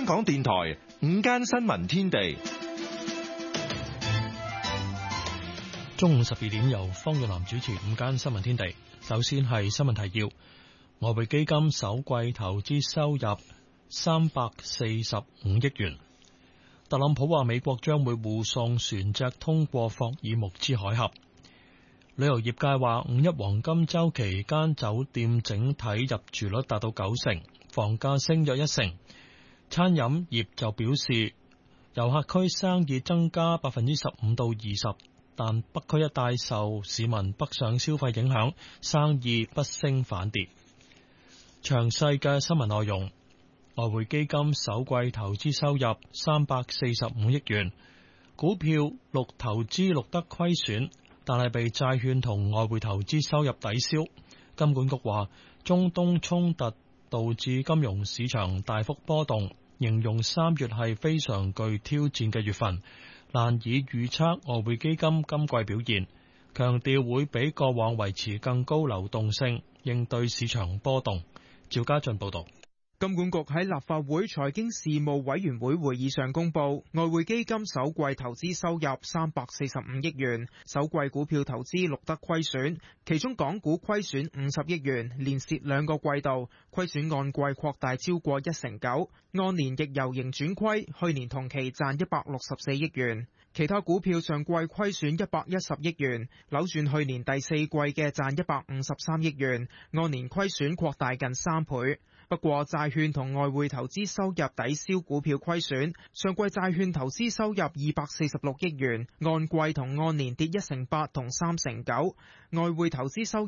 香港電台午間新聞天地， 中午12點由方玉南主持午間新聞天地。首先係新聞提要：外匯基金首季投資收入345億元。特朗普話美國將會護送船隻通過霍爾木茲海峽。旅遊業界話五一黃金週期間酒店整體入住率達到90%，房價升約1%。餐飲業就表示遊客區生意增加15%到20%，但北區一帶受市民北上消費影響，生意不升反跌。詳細嘅新聞內容。外匯基金首季投資收入345億元，股票投資錄得虧損，但係被債券同外匯投資收入抵消。金管局話，中東衝突導致金融市場大幅波動，形容3月係非常具挑戰嘅月份，難以預測外匯基金今季表現，強調會比過往維持更高流動性，應對市場波動。趙家俊報道。 金管局喺立法會財經事務委員會會議上公布，外匯基金首季投資收入345億元，首季股票投資錄得虧損，其中港股虧損50億元，連蝕2個季度，虧損按季擴大超過19%，按年亦由盈轉虧，去年同期賺164億元。其他股票上季虧損110億元，扭轉去年第四季嘅賺153億元，按年虧損擴大近3倍。不過債券同外匯投資收入抵消股票虧損，上季債券投資收入246億元，按季同按年跌1%同3%，外匯投資收入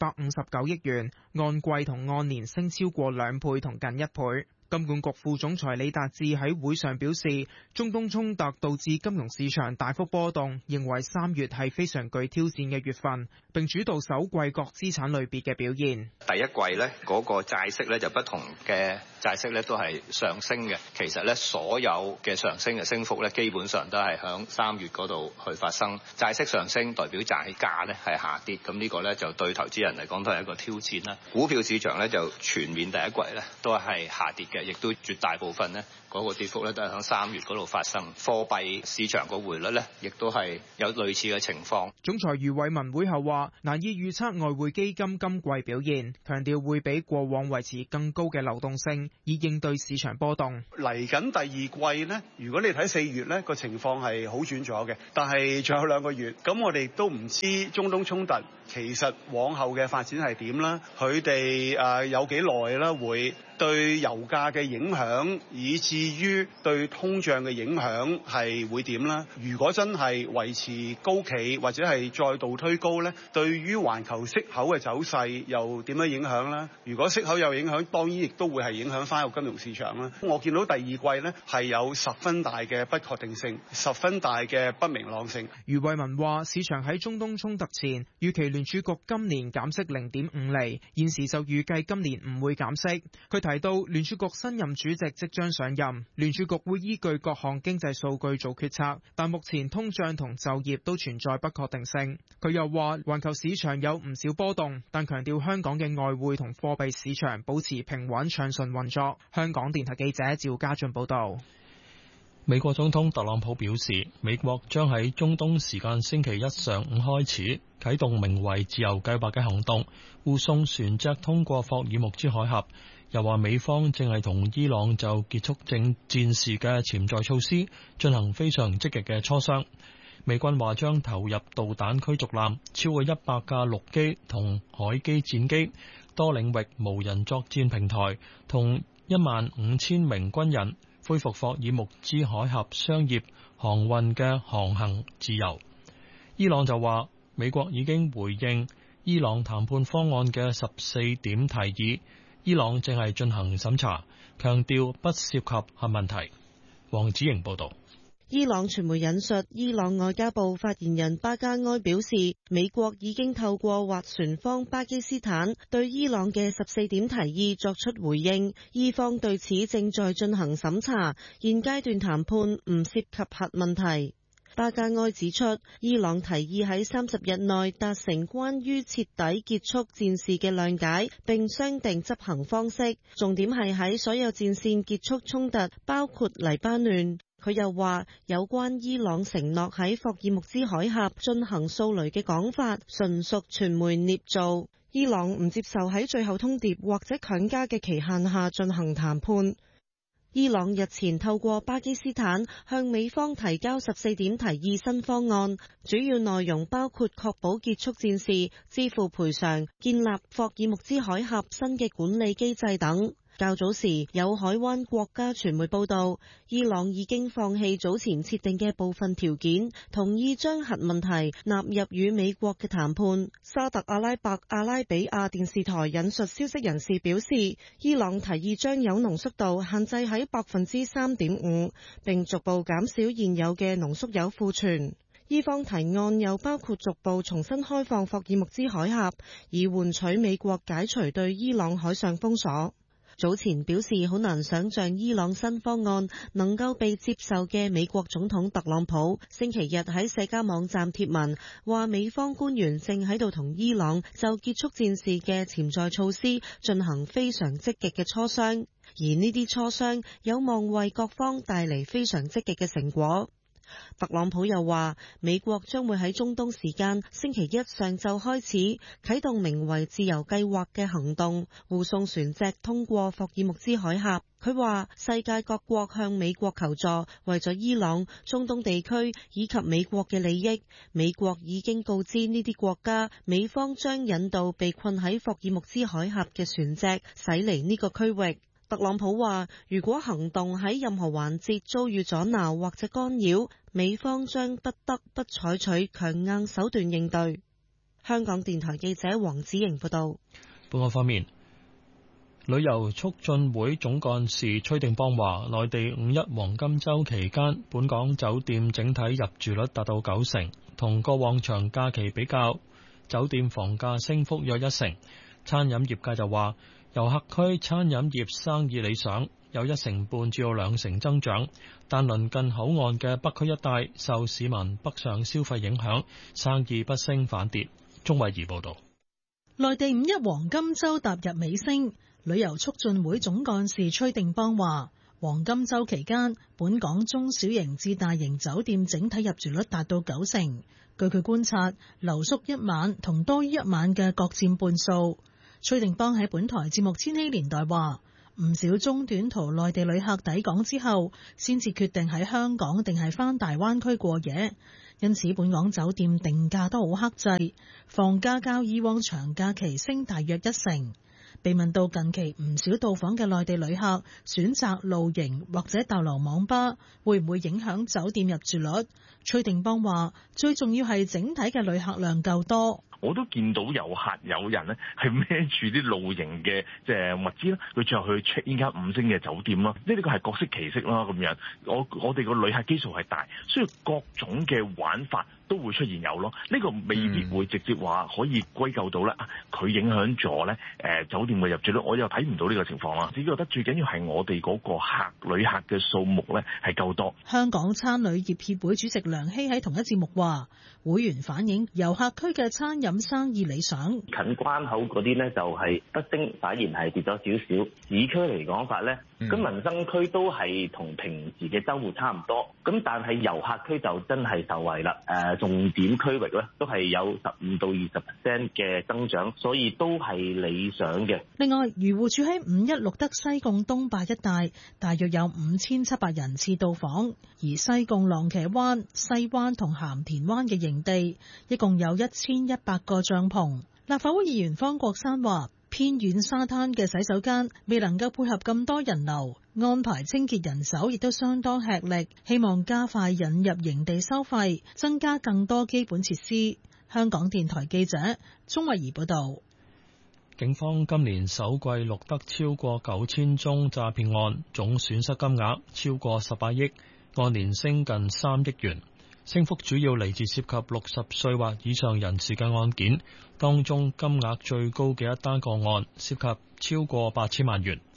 259億元，按季同按年升超過2倍同近1倍。金管局副總裁李達志喺會上表示，中東衝突導致金融市場大幅波動，認為3月係非常具挑戰嘅月份，並主導首季各資產類別嘅表現。 第一季呢嗰個債息呢就不同嘅債息呢都係上升嘅，其實呢所有嘅上升嘅升幅呢基本上都係響3月嗰度去發生。債息上升代表債價呢係下跌，咁呢個呢就對投資人嚟講都係一個挑戰啦。股票市場呢就全面第一季呢都係下跌嘅。亦都絕大部分呢嗰個跌幅咧都係喺3月嗰度發生。貨幣市場個匯率呢亦都係有類似嘅情況。 總裁余偉文會後話，難以預測外匯基金今季表現，強調會比過往維持更高嘅流動性，以應對市場波動。 嚟緊第二季呢，如果你睇4月呢個情況係好轉咗嘅，但係仲有2個月，咁我哋都唔知中東衝突其實往後嘅發展係點啦，佢哋有幾耐啦會對油價嘅影響，以至於對通脹嘅影響係會點啦？如果真係維持高企或者係再度推高呢，對於環球息口嘅走勢又點樣影響呢？如果息口有影響，當然亦都會係影響翻個金融市場啦。我見到第二季呢係有10分大嘅不確定性，10分大嘅不明朗性。 余偉文話：市場喺中東衝突前預期聯儲局今年減息0.5厘，現時就預計今年唔會減息。佢提到聯儲局新任主席即將上任，聯儲局會依據各項經濟數據做決策，但目前通脹同就業都存在不確定性。佢又話環球市場有唔少波動，但強調香港嘅外匯同貨幣市場保持平穩暢順運作。香港電台記者趙家俊報道。 美國總統特朗普表示，美國將喺中東時間星期一上午開始啟動名為自由計劃嘅行動，護送船隻通過霍爾木茲海峽。又話美方正係同伊朗就結束戰事嘅潛在措施進行非常積極嘅磋商。美軍話將投入導彈驅逐艦、超過100架陸基同海基戰機、多領域無人作戰平台同15000名軍人，恢復霍爾木茲海峽商業航運嘅航行自由。伊朗就話美國已經回應伊朗談判方案嘅14點提議，伊朗正係進行審查，強調不涉及核問題。黃子瑩報道。 伊朗傳媒引述伊朗外交部發言人巴加埃表示，美國已經透過斡旋方巴基斯坦對伊朗嘅14點提議作出回應，伊方對此正在進行審查，現階段談判唔涉及核問題。 巴加埃指出，伊朗提議喺30日內達成關於徹底結束戰事嘅諒解，並商定執行方式，重點係喺所有戰線結束衝突，包括黎巴嫩。佢又話，有關伊朗承諾喺霍爾木茲海峽進行掃雷嘅講法，純屬傳媒捏造。伊朗唔接受喺最後通牒或者強加嘅期限下進行談判。伊朗日前透過巴基斯坦向美方提交14點提議新方案，主要內容包括確保結束戰事、支付賠償、建立霍爾木茲海峽新嘅管理機制等。較早時有海灣國家傳媒報道，伊朗已經放棄早前設定嘅部分條件，同意將核問題納入與美國嘅談判。沙特阿拉伯阿拉比亞電視台引述消息人士表示，伊朗提議將鈾濃縮度限制喺3.5%，並逐步減少現有嘅濃縮鈾庫存。伊方提案又包括逐步重新開放霍爾木茲海峽，以換取美國解除對伊朗海上封鎖。早前表示好難想像伊朗新方案能夠被接受嘅美國總統特朗普，星期日喺社交網站貼文，話美方官員正喺度同伊朗就結束戰事嘅潛在措施進行非常積極嘅磋商，而呢啲磋商有望為各方帶嚟非常積極嘅成果。特朗普又話，美國將會喺中東時間星期一上晝開始啟動名為自由計劃嘅行動，護送船隻通過霍爾木茲海峽。佢話，世界各國向美國求助，為咗伊朗、中東地區以及美國嘅利益。美國已經告知呢啲國家，美方將引導被困喺霍爾木茲海峽嘅船隻駛離呢個區域。特朗普話，如果行動喺任何環節遭遇阻撓或者干擾，美方將不得不採取強硬手段應對。香港電台記者黃子瑩報道。 本港方面，旅遊促進會總幹事崔定邦話，內地5·1黃金週期間，本港酒店整體入住率達到90%，同過往長假期比較，酒店房價升幅約1成。餐飲業界就話，遊客區餐飲業生意理想，有1成半至到2成增長，但鄰近口岸嘅北區一帶受市民北上消費影響，生意不升反跌。鍾慧儀報道。 內地5·1黃金週踏入尾聲，旅遊促進會總幹事崔定邦話，黃金週期間，本港中小型至大型酒店整體入住率達到90%。據佢觀察，留宿一晚同多於一晚嘅各佔半數。崔定邦喺本台節目《千禧年代》話，唔少中短途內地旅客抵港之後，先至決定喺香港定係返大灣區過夜，因此本港酒店定價都好克制，房價較以往長假期升大約1成。被問到近期唔少到訪嘅內地旅客選擇露營或者逗留網吧，會唔會影響酒店入住率？崔定邦話，最重要係整體嘅旅客量夠多。 我都見到有人咧係孭住啲露營嘅即係物資啦，佢最後去 check in 間5星嘅酒店啦，呢個係各式其式啦咁樣。我哋個旅客基數係大，所以各種嘅玩法都會出現有咯。呢個未必會直接話可以歸咎到咧，佢影響咗咧酒店嘅入住率，我又睇唔到呢個情況啦。只覺得最緊要係我哋嗰個旅客嘅數目咧係夠多。 香港餐旅業協會主席梁希喺同一節目話，會員反映遊客區嘅餐飲生意理想， 近關口嗰啲呢就係不升，反而係跌咗少少。市區嚟講法呢，咁民生區都係同平時嘅週末差唔多。咁但係遊客區就真係受惠啦。重點區域呢都係有15%到20% 嘅增長，所以都係理想嘅。 另外，漁護署喺5·1錄得西貢東壩一帶大約有5700人次到訪，而西貢浪茄灣、西灣同鹹田灣嘅營地一共有1100個帳篷。立法會議員方國珊話，偏遠沙灘嘅洗手間未能夠配合咁多人流，安排清潔人手亦都相當吃力，希望加快引入營地收費，增加更多基本設施。香港電台記者鍾慧儀報道。 警方今年首季錄得超過9000宗詐騙案，總損失金額超過18億，按年升近3億元。升幅主要嚟自涉及60歲或以上人士嘅案件，當中金額最高嘅一單個案涉及超過8000萬元。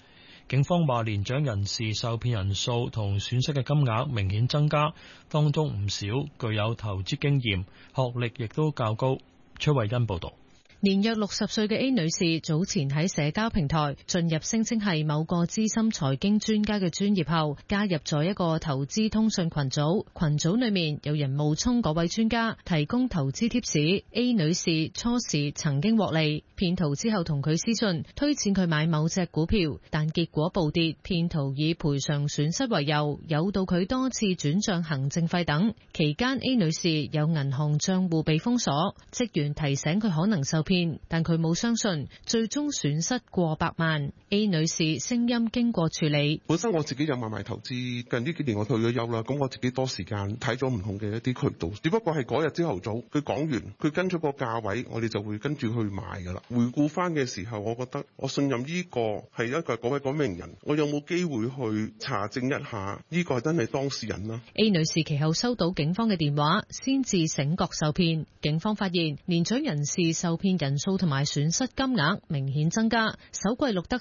警方話年長人士受騙人數同損失嘅金額明顯增加，當中唔少具有投資經驗，學歷亦都較高。崔慧欣報道。 年約60歲嘅 A 女士早前喺社交平台進入聲稱係某個資深財經專家嘅專頁後，加入咗一個投資通訊群組。群組裏面有人冒充嗰位專家，提供投資貼士。A 女士初時曾經獲利，騙徒之後同佢私信推薦佢買某隻股票，但結果暴跌。騙徒以賠償損失為由，誘導佢多次轉賬行政費等。期間 A 女士有銀行賬戶被封鎖，職員提醒佢可能受騙，但佢冇相信，最終損失過百萬。A 女士聲音經過處理， 本身我自己有買賣投資，近呢幾年我退咗休啦，咁我自己多時間睇咗唔同嘅一啲渠道，只不過係嗰日朝頭早佢講完，佢跟咗個價位，我哋就會跟住去買噶啦。回顧翻嘅時候，我覺得我信任呢個係一個嗰位嗰名人，我有冇機會去查證一下呢個係真係當事人啦。 A 女士其後收到警方嘅電話，先至醒覺受騙。警方發現年長人士受騙人數同埋損失金額明顯增加，首季錄得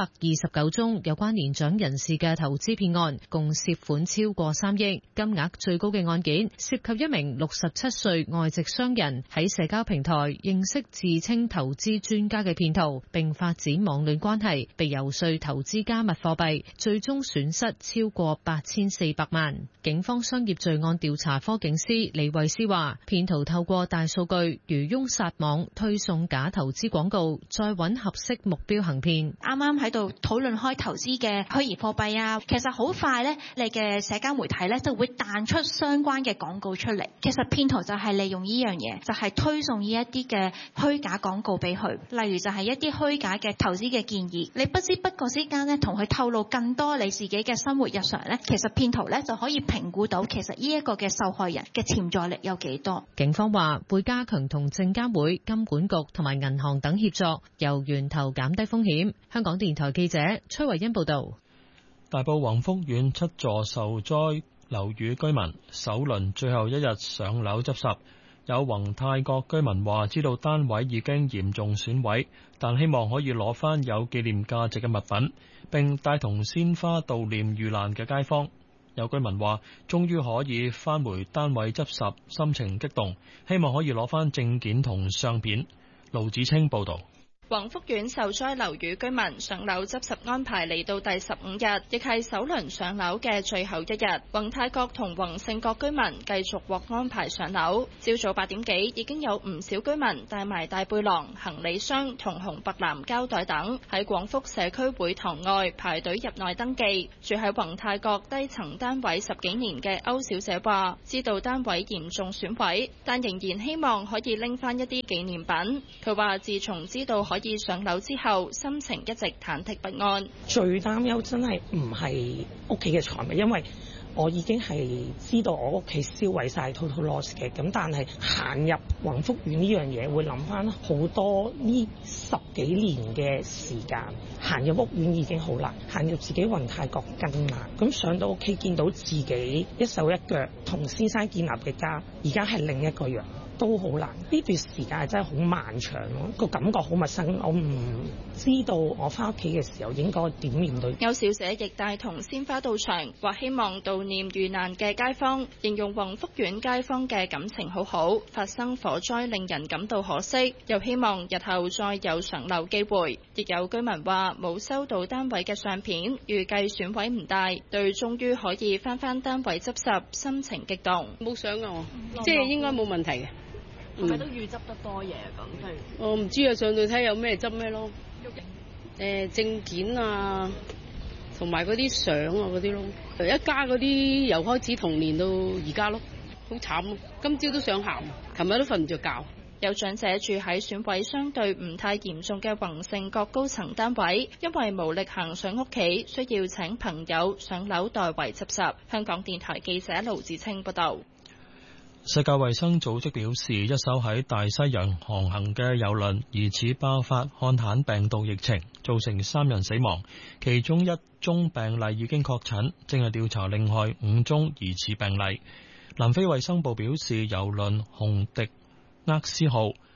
329宗有關年長人士嘅投資騙案，共涉款超過3億。金額最高嘅案件涉及一名67歲外籍商人喺社交平台認識自稱投資專家嘅騙徒，並發展網戀關係，被遊說投資加密貨幣，最終損失超過8400萬。警方商業罪案調查科警司李慧詩話，騙徒透過大數據漁翁撒網，推送假投資廣告，再揾合適目標行騙。 啱啱喺度討論開投資嘅虛擬貨幣啊，其實好快呢，你嘅社交媒體呢就會彈出相關嘅廣告出嚟。其實騙徒就係利用呢樣嘢，就係推送呢一啲嘅虛假廣告俾佢，例如就係一啲虛假嘅投資嘅建議。你不知不覺之間呢，同佢透露更多你自己嘅生活日常呢，其實騙徒呢就可以評估到其實呢一個嘅受害人嘅潛在力有幾多。 警方話會加強同證監會、金管局同埋銀行等協作，由源頭減低風險。香港電台記者崔慧欣報道。 大埔宏福苑7座受災樓宇居民首輪最後一日上樓執拾，有宏泰閣居民話知道單位已經嚴重損毀，但希望可以攞返有紀念價值嘅物品，並帶同鮮花悼念遇難嘅街坊。有居民話終於可以返回單位執拾，心情激動，希望可以攞返證件同相片。盧子清報道。 宏福苑受災樓宇居民上樓執拾安排嚟到第15日，亦係首輪上樓嘅最後一日。宏泰閣同宏盛閣居民繼續獲安排上樓。朝早8點幾已經有唔少居民帶埋大背囊、行李箱同紅白藍膠袋等喺廣福社區會堂外排隊入內登記。住喺宏泰閣低層單位10幾年嘅歐小姐話，知道單位嚴重損毀，但仍然希望可以拎翻一啲紀念品。佢話自從知道可以上樓之後，心情一直忐忑不安。 最擔憂真係唔係屋企嘅財物，因為我已經係知道我屋企燒毀晒 total loss 嘅。咁但係行入宏福苑呢樣嘢，會諗翻好多呢10幾年嘅時間。行入屋苑已經好難，行入自己宏泰閣更難。咁上到屋企見到自己一手一腳同先生建立嘅家，而家係另一個樣。都好難，呢段時間係真係好漫長咯，個感覺好陌生，我唔知道我翻屋企嘅時候應該點面對。 有小姐亦帶同鮮花到場，話希望悼念遇難嘅街坊，形容宏福苑街坊嘅感情好好，發生火災令人感到可惜，又希望日後再有上樓機會。亦有居民話冇收到單位嘅相片，預計損毀唔大，對終於可以翻單位執拾，心情激動。 冇相㗎，即係應該冇問題嘅。 係咪都預執得多嘢咁？即係我唔知啊，上到睇有咩執咩咯。證件啊，同埋嗰啲相啊嗰啲咯。一家嗰啲由開始童年到而家咯，好慘咯。今朝都想喊，琴日都瞓唔着覺。 有長者住喺損毀相對唔太嚴重嘅宏盛閣高層單位，因為無力行上屋企，需要請朋友上樓代為執拾。香港電台記者盧子清報道。 世界衛生組織表示，一艘喺大西洋航行嘅郵輪疑似爆發漢坦病毒疫情，造成3人死亡，其中1宗病例已經確診，正係調查另外5宗疑似病例。南非衛生部表示，郵輪洪迪厄斯號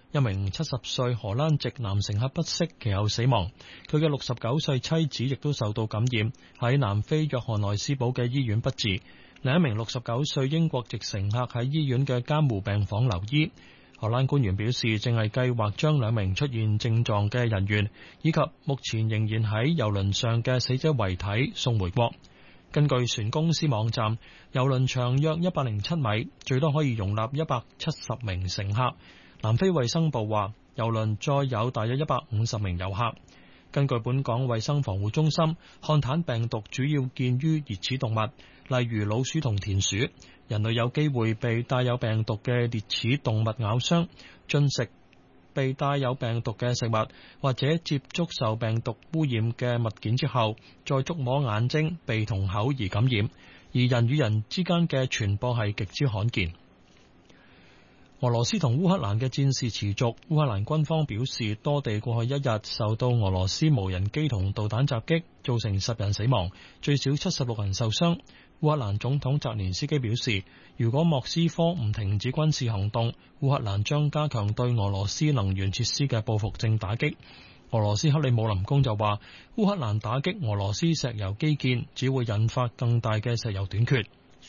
一名70歲荷蘭籍男乘客不適，其後死亡。佢嘅69歲妻子亦都受到感染，喺南非約翰內斯堡嘅醫院不治。另一名69歲英國籍乘客喺醫院嘅監護病房留醫。荷蘭官員表示，正係計劃將2名出現症狀嘅人員以及目前仍然喺郵輪上嘅死者遺體送回國。根據船公司網站，郵輪長約107米，最多可以容納170名乘客。南非衛生部話，郵輪載有大約150名遊客。根據本港衛生防護中心，漢坦病毒主要見於熱齒動物，例如老鼠同田鼠。人類有機會被帶有病毒嘅啮齒動物咬傷，進食被帶有病毒嘅食物，或者接觸受病毒污染嘅物件之後，再觸摸眼睛、鼻同口而感染。而人與人之間嘅傳播係極之罕見。俄羅斯同烏克蘭嘅戰事持續，烏克蘭軍方表示，多地過去一日受到俄羅斯無人機同導彈襲擊，造成10人死亡，最少76人受傷。烏克蘭總統澤連斯基表示，如果莫斯科唔停止軍事行動，烏克蘭將加強對俄羅斯能源設施嘅報復性打擊。俄羅斯克里姆林宮就話，烏克蘭打擊俄羅斯石油基建只會引發更大嘅石油短缺。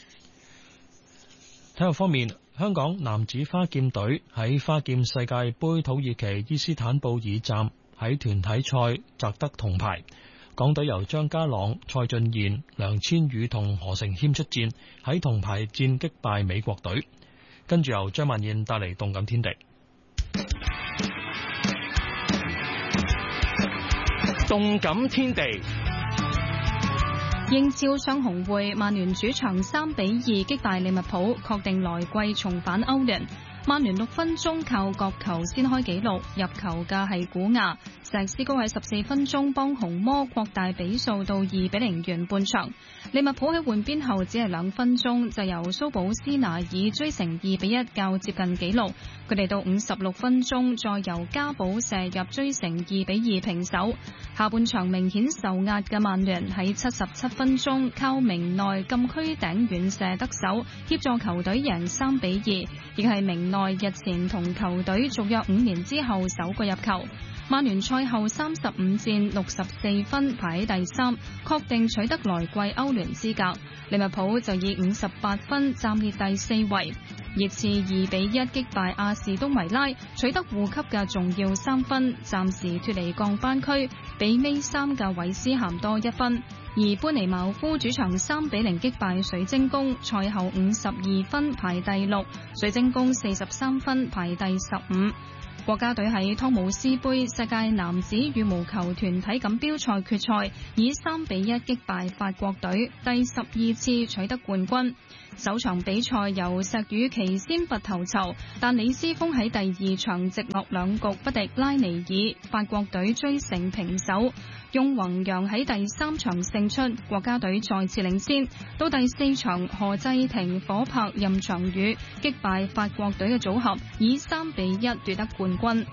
體育方面，香港男子花劍隊喺花劍世界盃土耳其伊斯坦布爾站喺團體賽摘得銅牌。港隊由張家朗、蔡俊彥、梁千羽同何成謙出戰，喺銅牌戰擊敗美國隊。跟住由張曼燕帶嚟動感天地。 動感天地。 英超雙紅會，曼聯主場3-2擊敗利物浦，確定來季重返歐聯。曼聯6分鐘靠角球先開紀錄，入球嘅係古亞。石斯高喺14分鐘幫紅魔擴大比數到2-0完半場。利物浦喺換邊後只係2分鐘就由蘇保斯拿爾追成2-1，較接近紀錄。佢哋到56分鐘再由加寶射入追成2-2平手。下半場明顯受壓嘅曼聯喺77分鐘靠明內禁區頂遠射得手，協助球隊贏3-2，亦係明內日前同球隊續約5年之後首個入球。曼聯賽後35戰64分排喺第3，確定取得來季歐聯資格。利物浦就以58分暫列第4位。熱刺2-1擊敗阿士東維拉，取得護級嘅重要3分，暫時脫離降班區，比尾3嘅韋斯咸多1分。而班尼茅夫主場3-0擊敗水晶宮，賽後52分排第6，水晶宮43分排第15。國家隊喺湯姆斯杯世界男子羽毛球團體錦標賽決賽以3-1擊敗法國隊，第12次取得冠軍。首場比賽由石宇奇先拔頭籌，但李斯峰喺第2場直落2局不敵拉尼爾，法國隊追成平手。用弘揚喺第3場勝出，國家隊再次領先。到第4場，何濟霆、火拍、任翔宇擊敗法國隊嘅組合，以3-1奪得冠軍。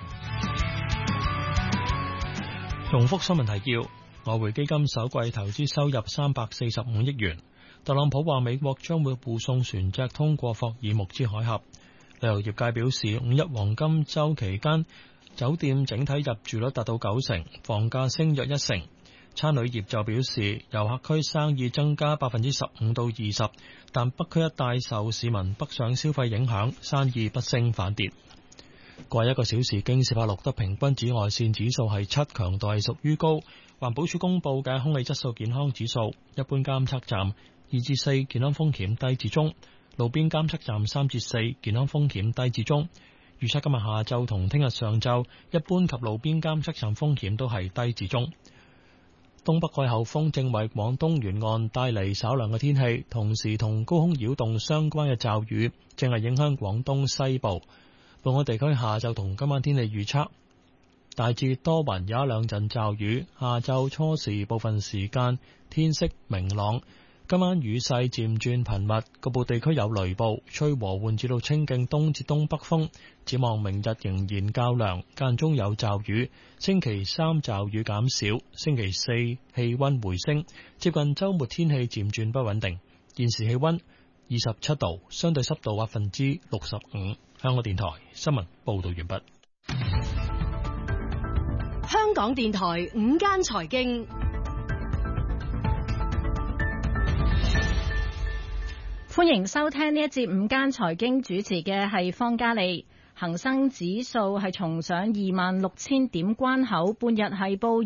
重複新聞提要：外匯基金首季投資收入345億元。特朗普話美國將會護送船隻通過霍爾木茲海峽。旅遊業界表示，5一黃金週期間酒店整體入住率達到90%，房價升約1成。餐旅業就表示，遊客區生意增加15%到20%，但北區一帶受市民北上消費影響，生意不升反跌。過去1個小時，京士柏錄得平均紫外線指數係7，強度係屬於高。環保署公布嘅空氣質素健康指數，一般監測站2至4，健康風險低至中；路邊監測站3至4，健康風險低至中。預測今日下晝同聽日上晝，一般及路邊監測站風險都係低至中。東北季候風正為廣東沿岸帶嚟稍涼嘅天氣，同時同高空擾動相關嘅驟雨正係影響廣東西部。本港地區下晝同今晚天氣預測，大致多雲，有一兩陣驟雨。下晝初時部分時間天色明朗，今晚雨勢漸轉頻密，局部地區有雷暴，吹和緩至到清勁東至東北風。展望明日仍然較涼，間中有驟雨。星期3驟雨減少，星期4氣溫回升，接近週末天氣漸轉不穩定。現時氣溫27度，相對濕度65%。香港電台新聞報道完畢。 香港電台午間財經， 歡迎收聽呢一節午間財經，主持嘅係方嘉利。恒生指數係重上26,000點關口，半日係報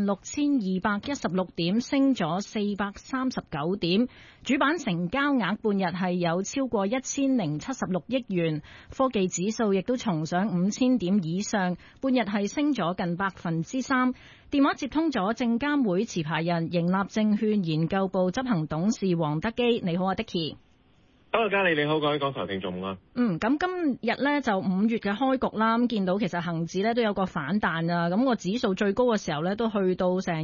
26,216點，升咗439點。主板成交額半日係有超過1076億元。科技指數亦都重上5,000點以上，半日係升咗近3%。電話接通咗證監會持牌人盈立證券研究部執行董事黃德基，你好啊 Dicky。 Hello， 嘉利你好，各位港台聽眾啊。 咁今日咧就5月嘅開局啦，咁見到其實恒指咧都有個反彈啊，咁個指數最高嘅時候咧都去到成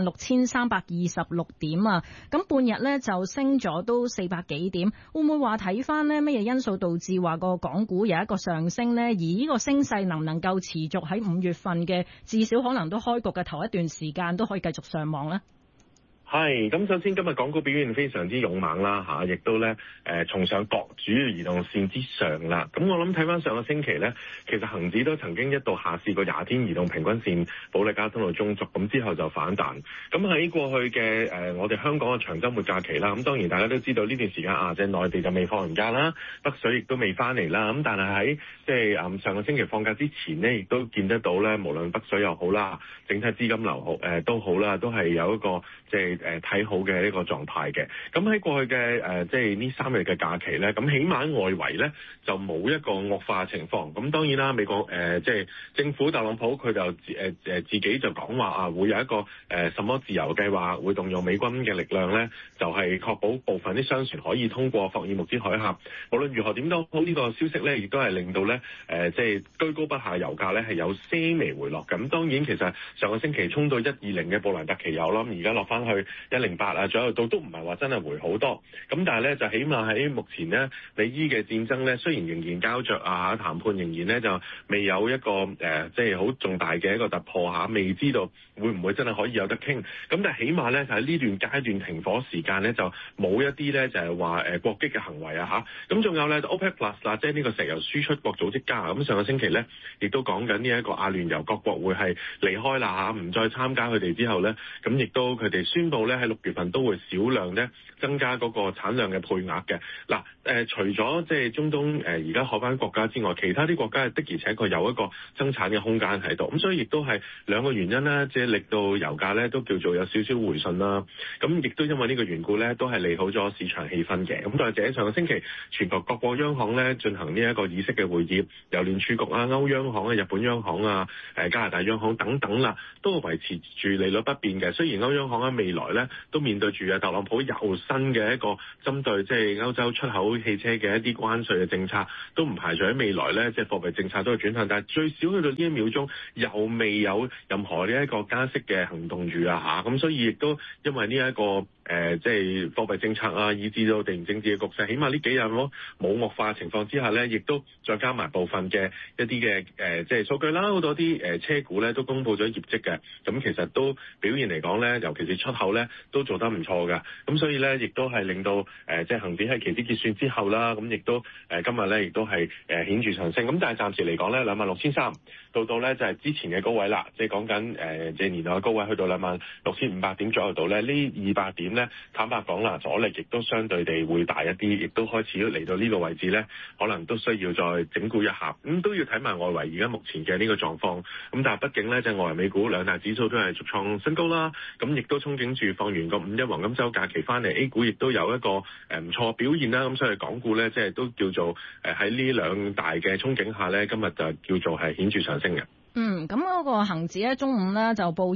26,326點啊，咁半日咧就升咗都400幾點，會唔會話睇翻呢乜嘢因素導致話個港股有一個上升呢？而呢個升勢能唔能夠持續喺5月份嘅至少可能都開局嘅頭一段時間都可以繼續上望呢？ 係，咁首先今日港股表現非常之勇猛啦嚇，亦都咧重上各主要移動線之上啦。咁我諗睇翻上個星期咧，其實恒指都曾經一度下試過20天移動平均線保利加通道中軸，咁之後就反彈。咁喺過去嘅我哋香港嘅長週末假期啦，咁當然大家都知道呢段時間即係內地就未放完假啦，北水亦都未翻嚟啦。咁但係喺即係上個星期放假之前呢，亦都見得到咧，無論北水又好啦，整體資金流好都好啦，都係有一個即係睇好嘅呢個狀態嘅。咁喺過去嘅即係呢3日嘅假期咧，咁起碼外圍咧就冇一個惡化嘅情況。咁當然啦，美國即係政府特朗普佢就自己就講話會有一個什麼自由計劃，會動用美軍嘅力量咧，就係確保部分啲商船可以通過霍爾木茲海峽。無論如何點都好，呢個消息咧亦都係令到咧即係居高不下油價咧係有些微回落。咁當然其實上個星期衝到120嘅布蘭特期油啦，咁而家落翻去108左右度，都唔係話真係回好多。咁但係咧就起碼喺目前呢，美伊嘅戰爭咧，雖然仍然膠着談判仍然咧就未有一個即係好重大嘅一個突破未知道會唔會真係可以有得傾。咁但係起碼咧就喺呢段階段停火時間咧就冇一啲咧就係話國擊嘅行為咁仲有咧 OPEC Plus 啦，即係呢個石油輸出國組織加。咁上個星期咧亦都講緊呢一個阿聯酋各國會係離開啦唔再參加佢哋之後咧，咁亦都佢哋宣布咧喺6月份都會少量咧增加嗰個產量嘅配額嘅。嗱除咗即係中東而家學翻國家之外，其他啲國家的而且確有一個生產嘅空間喺度。咁所以亦都係兩個原因啦，即係令到油價咧都叫做有少少回順啦。咁亦都因為呢個緣故咧，都係利好咗市場氣氛嘅。咁但係上個星期全球各國央行咧進行呢一個議息嘅會議，由聯儲局歐央行日本央行加拿大央行等等啦，都維持住利率不變嘅。雖然歐央行喺未來咧都面對住特朗普又新嘅一個針對即係歐洲出口汽車嘅一啲關稅嘅政策，都唔排除喺未來咧即係貨幣政策都會轉向，但係最少去到呢一秒鐘又未有任何呢一個加息嘅行動住咁所以亦都因為呢一個即係貨幣政策以至到地緣政治嘅局勢，起碼呢幾日冇惡化情況之下咧，亦都再加埋部分嘅一啲嘅即係數據啦，好多啲車股咧都公布咗業績嘅，咁其實都表現嚟講咧，尤其是出口咧都做得唔錯㗎，咁所以咧亦都係令到即係恒指喺期指結算之後啦，咁亦都今日咧亦都係顯著上升，咁但係暫時嚟講咧26,300到咧就係之前嘅高位啦，即係講緊即係年內嘅高位去到26,500點左右度咧，呢200點咧坦白講啦，阻力亦都相對地會大一啲，亦都開始嚟到呢個位置咧，可能都需要再整固一下，咁都要睇埋外圍而家目前嘅呢個狀況，咁但係畢竟咧即係外圍美股兩大指數都係續創新高啦，咁亦都憧憬住放完個5一黃金週假期翻嚟 A 股亦都有一個唔錯表現啦，咁所以港股咧即係都叫做喺呢兩大嘅憧憬下咧，今日就叫做係顯著上升嘅。 咁嗰個恒指咧，中午咧就報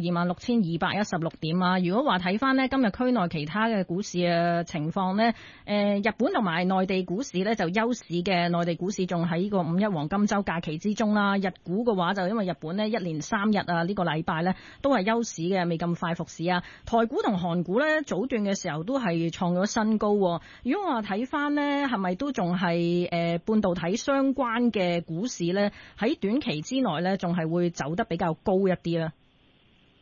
26,216點啊。如果話睇翻呢今日區內其他嘅股市嘅情況呢，日本同埋內地股市咧就休市嘅，內地股市仲喺呢個5一黃金週假期之中啦。日股嘅話就因為日本呢一連3日呢個禮拜呢都係休市嘅，未咁快復市啊。台股同韓股呢早段嘅時候都係創咗新高。如果話睇翻呢係咪都仲係半導體相關嘅股市呢？喺短期之內呢仲係會走得比較高一啲啦。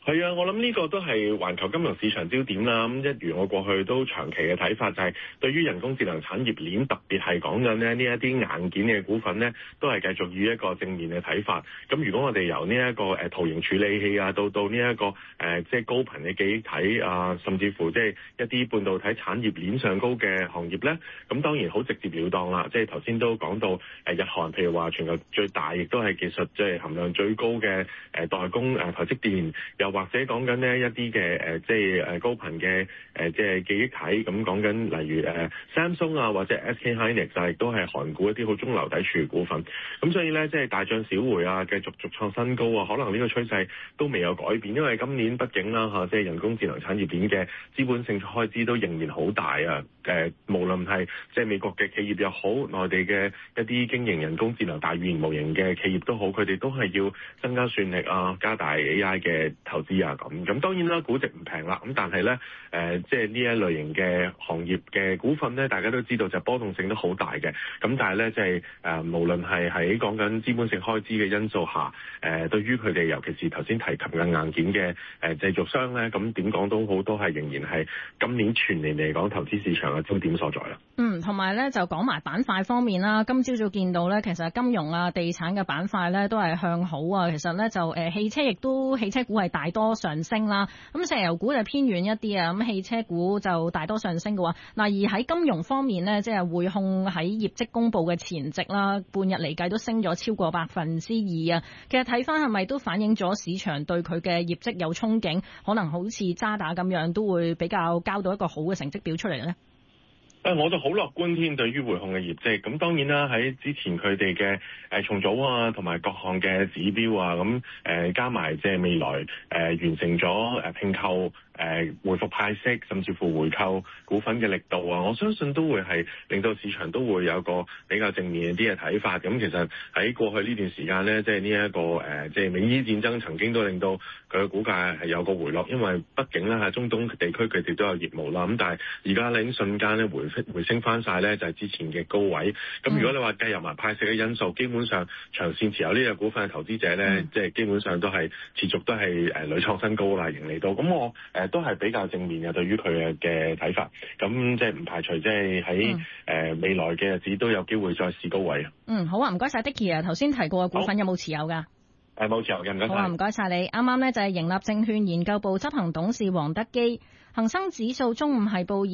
係啊，我諗呢個都係環球金融市場焦點啦。咁一如我過去都長期嘅睇法，就係對於人工智能產業鏈，特別係講緊呢一啲硬件嘅股份呢，都係繼續以一個正面嘅睇法。咁如果我哋由呢一個圖形處理器啊，到呢一個即係高頻嘅記憶體啊，甚至乎即係一啲半導體產業鏈上高嘅行業呢，咁當然好直接了當啦。即係頭先都講到日韓，譬如話全球最大，亦都係技術即係含量最高嘅代工台積電，又或者講緊呢一啲嘅即係高頻嘅即係記憶體，咁講緊例如Samsung 啊，或者 SK Hynix 啊，亦都係韓股一啲好中流砥柱嘅股份。咁所以咧，即係大漲小回啊，繼續續創新高啊，可能呢個趨勢都未有改變，因為今年畢竟啦嚇，即係人工智能產業鏈嘅資本性開支都仍然好大啊。無論係即係美國嘅企業又好，內地嘅一啲經營人工智能大語言模型嘅企業都好，佢哋都係要增加算力啊，加大 AI 嘅投資啊咁。咁當然啦，估值唔平啦。咁但係咧，即係呢一類型嘅行業嘅股份咧，大家都知道就波動性都好大嘅。咁但係咧，即係無論係喺講緊資本性開支嘅因素下，對於佢哋尤其是頭先提及嘅硬件嘅製造商咧，咁點講都好，都係仍然係今年全年嚟講投資市場嘅焦點所在啦。 同埋咧就講埋板塊方面啦。今朝早見到咧，其實金融啊、地產嘅板塊咧都係向好啊。其實咧就汽車股係大多上升啦。咁石油股就偏軟一啲啊。咁汽車股就大多上升嘅話，嗱而喺金融方面呢，即係匯控喺業績公佈嘅前夕啦，半日嚟計都升咗超過2%啊。其實睇翻係咪都反映咗市場對佢嘅業績有憧憬，可能好似渣打咁樣都會比較交到一個好嘅成績表出嚟呢？ 我就好樂觀添，對於匯控嘅業績。咁當然啦，喺之前佢哋嘅重組啊，同埋各項嘅指標啊，咁加埋即係未來完成咗併購。回復派息，甚至乎回購股份嘅力度啊，我相信都會係令到市場都會有個比較正面啲嘅睇法。咁其實喺過去呢段時間呢，即係呢一個即係美伊戰爭曾經都令到佢嘅股價係有個回落，因為畢竟咧喺中東地區佢哋都有業務啦。咁但係而家咧已經瞬間咧回升翻晒咧，就係之前嘅高位。咁如果你話計入埋派息嘅因素，基本上長線持有呢隻股份嘅投資者咧，即係基本上都係持續都係屢創新高啦，盈利到。咁我都係比較正面嘅對於佢嘅睇法，咁即係唔排除即係喺未來嘅日子都有機會再試高位。 好啊，唔該晒 Dicky 啊，頭先提過嘅股份有冇持有㗎？ 冇持有嘅，唔該晒。 好啊，唔該晒你。啱啱呢就係盈立證券研究部執行董事黃德基。恒生指數中午係報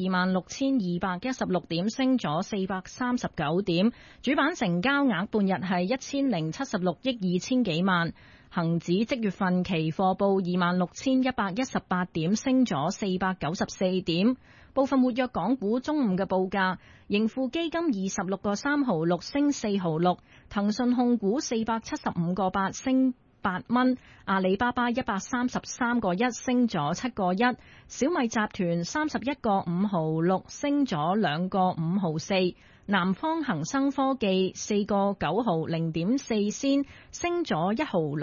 26,216點，升咗439點，主板成交額半日係1076億2千幾萬。恒指即月份期貨報26,118點，升咗494點。部分活躍港股中午嘅報價，盈富基金26個3毫6升4毫6，騰訊控股475個8升8蚊，阿里巴巴133個1升咗7個1，小米集團31個5毫6升咗2個5毫4，南方恒生科技4個9毫0.4仙升咗1毫